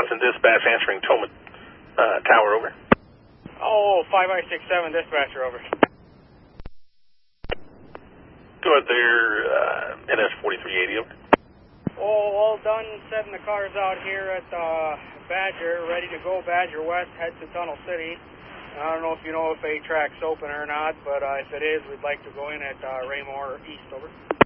Wisconsin dispatch answering Toma Tower, over. Oh, 5567 dispatcher, over. Go ahead there, NS4380, over. Oh, all done, setting the cars out here at Badger, ready to go Badger West, head to Tunnel City. I don't know if you know if A-Track's open or not, but if it is, we'd like to go in at Raymore East, over.